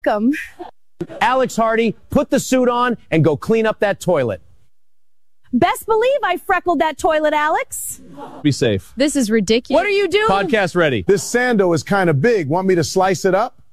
welcome. Alex Hardy, put the suit on and go clean up that toilet. Best believe I freckled that toilet, Alex. Be safe. This is ridiculous. What are you doing? Podcast ready. This sando is kind of big. Want me to slice it up?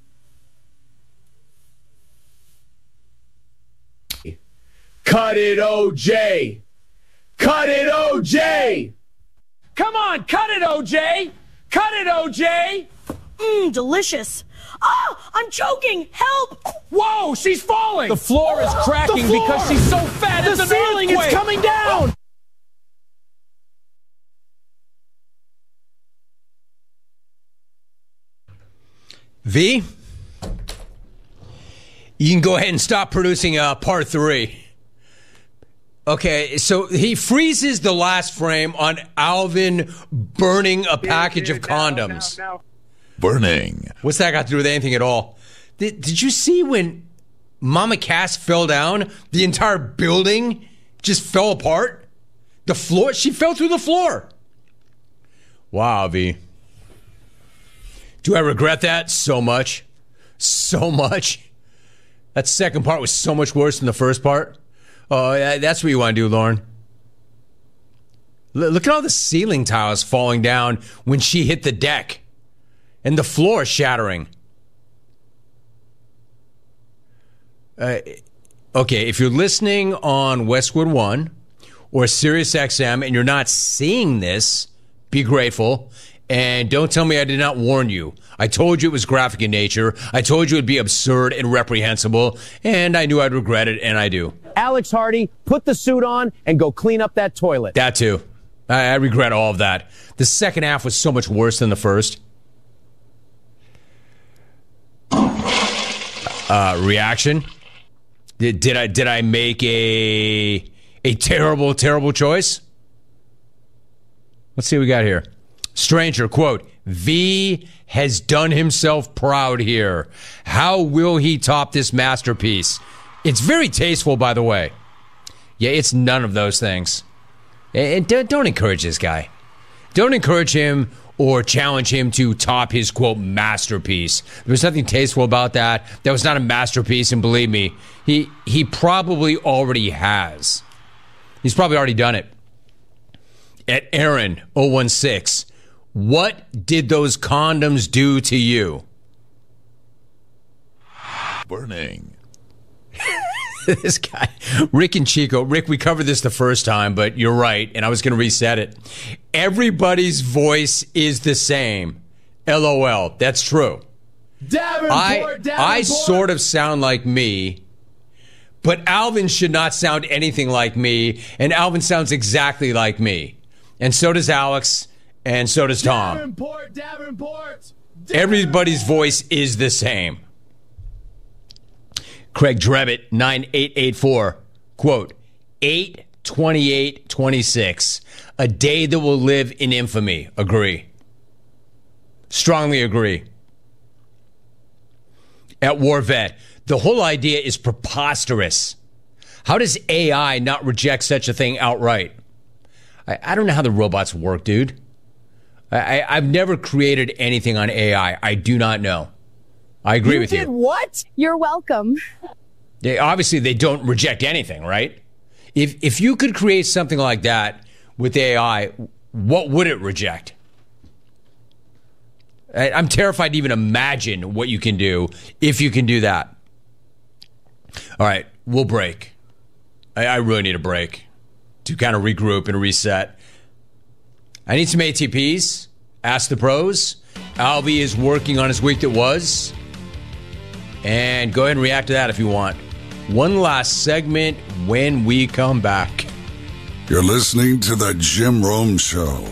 Cut it, OJ. Cut it, OJ. Come on, cut it, OJ. Cut it, OJ. Delicious. Oh, I'm choking. Help. Whoa, she's falling. The floor is cracking because she's so fat. The ceiling is coming down. V, you can go ahead and stop producing part 3. Okay, so he freezes the last frame on Alvin burning a package of condoms. Burning. What's that got to do with anything at all? Did you see when Mama Cass fell down? The entire building just fell apart? The floor, she fell through the floor. Wow, V. Do I regret that? So much. So much. That second part was so much worse than the first part. Oh, that's what you want to do, Lauren. Look at all the ceiling tiles falling down when she hit the deck. And the floor shattering. Okay, if you're listening on Westwood One or Sirius XM and you're not seeing this, be grateful. And don't tell me I did not warn you. I told you it was graphic in nature. I told you it would be absurd and reprehensible. And I knew I'd regret it, and I do. Alex Hardy, put the suit on and go clean up that toilet. That too. I regret all of that. The second half was so much worse than the first. Reaction? Did I make a terrible, terrible choice? Let's see what we got here. Stranger, quote, V has done himself proud here. How will he top this masterpiece? It's very tasteful, by the way. Yeah, it's none of those things. And don't encourage this guy. Don't encourage him or challenge him to top his, quote, masterpiece. There was nothing tasteful about that. That was not a masterpiece, and believe me, he probably already has. He's probably already done it. At Aaron 016, what did those condoms do to you? Burning. This guy, Rick and Chico. Rick, we covered this the first time, but you're right, and I was going to reset it. Everybody's voice is the same. LOL. That's true. Davenport. I sort of sound like me, but Alvin should not sound anything like me, and Alvin sounds exactly like me. And so does Alex, and so does Tom. Davenport. Everybody's voice is the same. Craig Drevitt, 9884, quote, 8/28/26, a day that will live in infamy. Agree. Strongly agree. At War Vet, the whole idea is preposterous. How does AI not reject such a thing outright? I don't know how the robots work, dude. I've never created anything on AI. I do not know. I agree with you. You did what? You're welcome. Obviously, they don't reject anything, right? If you could create something like that with AI, what would it reject? I'm terrified to even imagine what you can do if you can do that. All right, we'll break. I really need a break to kind of regroup and reset. I need some ATPs. Ask the pros. Alvy is working on his week that was. And go ahead and react to that if you want. One last segment when we come back. You're listening to The Jim Rome Show.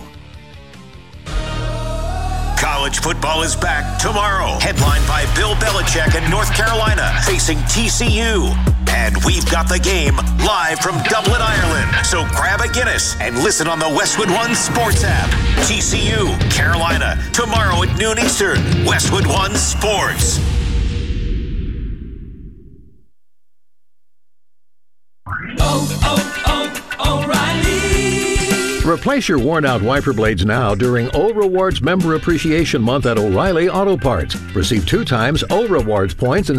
College football is back tomorrow. Headlined by Bill Belichick in North Carolina facing TCU. And we've got the game live from Dublin, Ireland. So grab a Guinness and listen on the Westwood One Sports app. TCU, Carolina, tomorrow at noon Eastern. Westwood One Sports. Replace your worn-out wiper blades now during O Rewards Member Appreciation Month at O'Reilly Auto Parts. Receive 2 times O Rewards points and